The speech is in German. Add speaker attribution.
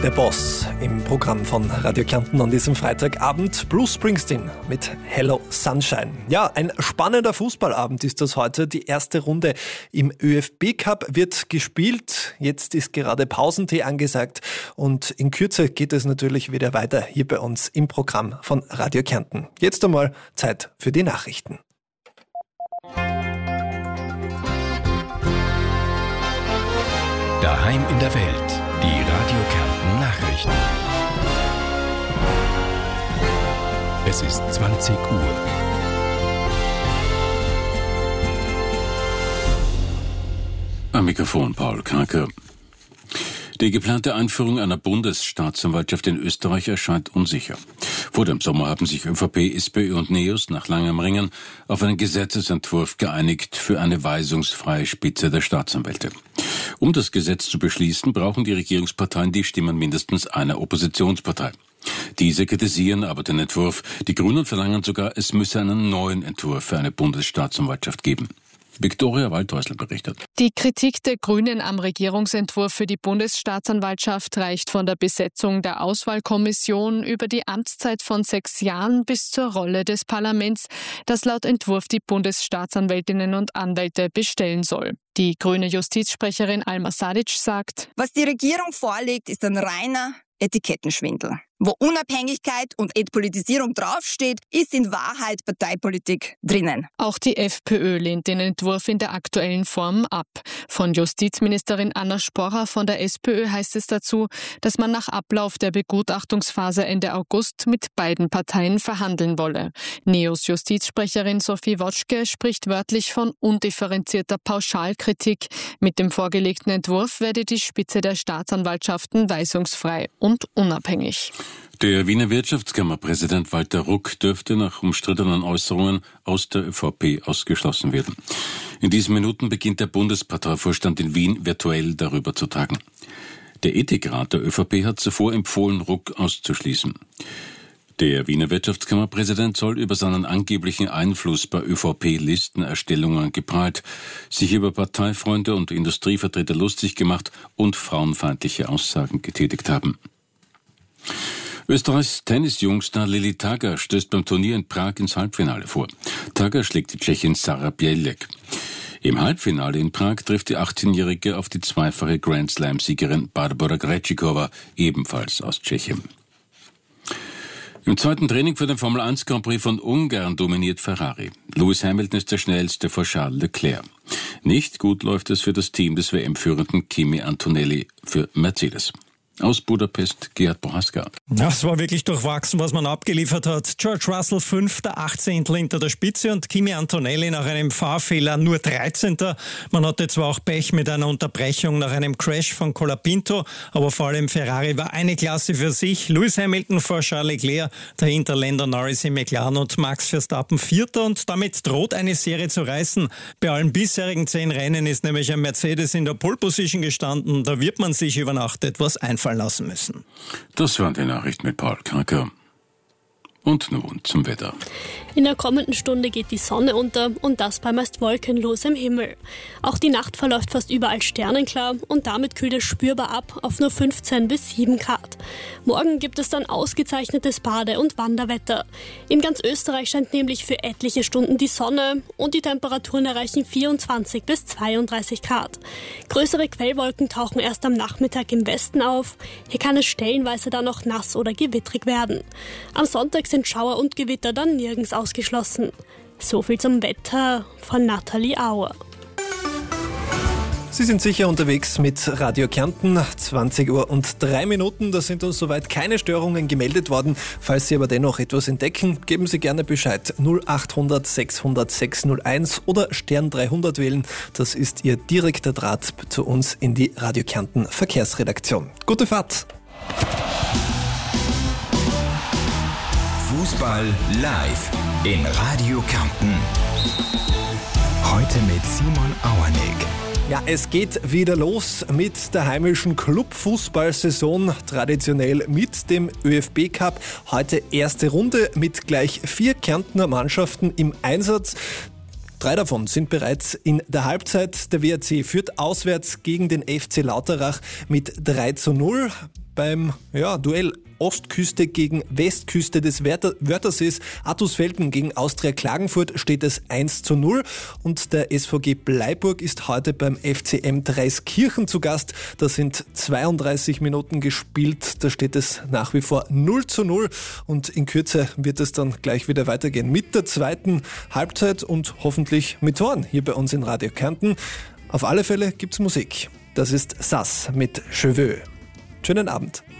Speaker 1: Der Boss im Programm von Radio Kärnten an diesem Freitagabend. Bruce Springsteen mit Hello Sunshine. Ja, ein spannender Fußballabend ist das heute. Die erste Runde im ÖFB-Cup wird gespielt. Jetzt ist gerade Pausentee angesagt und in Kürze geht es natürlich wieder weiter hier bei uns im Programm von Radio Kärnten. Jetzt einmal Zeit für die Nachrichten.
Speaker 2: Daheim in der Welt. Die Radio Kärnten Nachrichten. Es ist 20 Uhr.
Speaker 3: Am Mikrofon Paul Kranke. Die geplante Einführung einer Bundesstaatsanwaltschaft in Österreich erscheint unsicher. Vor dem Sommer haben sich ÖVP, SPÖ und NEOS nach langem Ringen auf einen Gesetzesentwurf geeinigt für eine weisungsfreie Spitze der Staatsanwälte. Um das Gesetz zu beschließen, brauchen die Regierungsparteien die Stimmen mindestens einer Oppositionspartei. Diese kritisieren aber den Entwurf. Die Grünen verlangen sogar, es müsse einen neuen Entwurf für eine Bundesstaatsanwaltschaft geben. Viktoria Waldhäusl berichtet.
Speaker 4: Die Kritik der Grünen am Regierungsentwurf für die Bundesstaatsanwaltschaft reicht von der Besetzung der Auswahlkommission über die Amtszeit von 6 Jahren bis zur Rolle des Parlaments, das laut Entwurf die Bundesstaatsanwältinnen und Anwälte bestellen soll. Die grüne Justizsprecherin Alma Sadic sagt:
Speaker 5: Was die Regierung vorlegt, ist ein reiner Etikettenschwindel. Wo Unabhängigkeit und Entpolitisierung draufsteht, ist in Wahrheit Parteipolitik drinnen.
Speaker 4: Auch die FPÖ lehnt den Entwurf in der aktuellen Form ab. Von Justizministerin Anna Sporrer von der SPÖ heißt es dazu, dass man nach Ablauf der Begutachtungsphase Ende August mit beiden Parteien verhandeln wolle. NEOS Justizsprecherin Sophie Wotschke spricht wörtlich von undifferenzierter Pauschalkritik. Mit dem vorgelegten Entwurf werde die Spitze der Staatsanwaltschaften weisungsfrei und unabhängig.
Speaker 3: Der Wiener Wirtschaftskammerpräsident Walter Ruck dürfte nach umstrittenen Äußerungen aus der ÖVP ausgeschlossen werden. In diesen Minuten beginnt der Bundesparteivorstand in Wien virtuell darüber zu tagen. Der Ethikrat der ÖVP hat zuvor empfohlen, Ruck auszuschließen. Der Wiener Wirtschaftskammerpräsident soll über seinen angeblichen Einfluss bei ÖVP-Listenerstellungen geprahlt, sich über Parteifreunde und Industrievertreter lustig gemacht und frauenfeindliche Aussagen getätigt haben. Österreichs Tennisjungstar Lili Tager stößt beim Turnier in Prag ins Halbfinale vor. Tager schlägt die Tschechin Sara Bělek. Im Halbfinale in Prag trifft die 18-Jährige auf die zweifache Grand-Slam-Siegerin Barbora Krejcikova, ebenfalls aus Tschechien. Im zweiten Training für den Formel-1 Grand Prix von Ungarn dominiert Ferrari. Lewis Hamilton ist der schnellste vor Charles Leclerc. Nicht gut läuft es für das Team des WM-Führenden Kimi Antonelli für Mercedes. Aus Budapest, Gerhard Bohaska.
Speaker 6: Das war wirklich durchwachsen, was man abgeliefert hat. George Russell 5., 18. hinter der Spitze und Kimi Antonelli nach einem Fahrfehler nur 13. Man hatte zwar auch Pech mit einer Unterbrechung nach einem Crash von Colapinto, aber vor allem Ferrari war eine Klasse für sich. Lewis Hamilton vor Charles Leclerc, dahinter Lando Norris im McLaren und Max Verstappen 4. und damit droht eine Serie zu reißen. Bei allen bisherigen 10 Rennen ist nämlich ein Mercedes in der Pole Position gestanden. Da wird man sich über Nacht etwas einfallen lassen müssen.
Speaker 3: Das waren die Nachrichten mit Paul Kranke. Und nun zum Wetter.
Speaker 7: In der kommenden Stunde geht die Sonne unter und das bei meist wolkenlosem Himmel. Auch die Nacht verläuft fast überall sternenklar und damit kühlt es spürbar ab auf nur 15 bis 7 Grad. Morgen gibt es dann ausgezeichnetes Bade- und Wanderwetter. In ganz Österreich scheint nämlich für etliche Stunden die Sonne und die Temperaturen erreichen 24 bis 32 Grad. Größere Quellwolken tauchen erst am Nachmittag im Westen auf. Hier kann es stellenweise dann noch nass oder gewittrig werden. Am Sonntag sind Schauer und Gewitter dann nirgends ausgeschlossen. So viel zum Wetter von Nathalie Auer.
Speaker 1: Sie sind sicher unterwegs mit Radio Kärnten, 20 Uhr und 3 Minuten. Da sind uns soweit keine Störungen gemeldet worden. Falls Sie aber dennoch etwas entdecken, geben Sie gerne Bescheid. 0800 600 601 oder Stern 300 wählen. Das ist Ihr direkter Draht zu uns in die Radio Kärnten Verkehrsredaktion. Gute Fahrt!
Speaker 2: Fußball live in Radio Kärnten. Heute mit Simon Auernick.
Speaker 1: Ja, es geht wieder los mit der heimischen Clubfußballsaison, traditionell mit dem ÖFB-Cup. Heute erste Runde mit gleich 4 Kärntner Mannschaften im Einsatz. 3 davon sind bereits in der Halbzeit. Der WRC führt auswärts gegen den FC Lauterach mit 3:0. beim Duell Ostküste gegen Westküste des Wörthersees. Attusfelden gegen Austria Klagenfurt steht es 1:0 und der SVG Bleiburg ist heute beim FCM Dreiskirchen zu Gast. Da sind 32 Minuten gespielt, da steht es nach wie vor 0:0 und in Kürze wird es dann gleich wieder weitergehen mit der zweiten Halbzeit und hoffentlich mit Toren hier bei uns in Radio Kärnten. Auf alle Fälle gibt's Musik. Das ist Sass mit Cheveux. Schönen Abend.